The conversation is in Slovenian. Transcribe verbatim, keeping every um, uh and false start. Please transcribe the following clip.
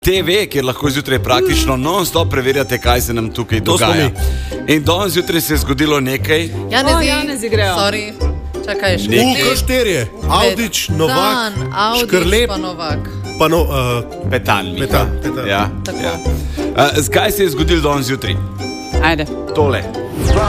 T V, kjer lahko zjutraj praktično non-stop preverjate, kaj se nam tukaj dogaja. In danes zjutraj se je zgodilo nekaj. Janezi, O, Janezi grejo. Sorry. Čakaj, Nekaj. Škrlep. U, štirje, Avdić, Novak, Dan, Avdić Škrlep, pa Novak. pa no, uh, Petan, Miha. Petan, Petan. Ja, Tako. ja. Uh, kaj se je zgodilo danes zjutraj? Ajde. Tole.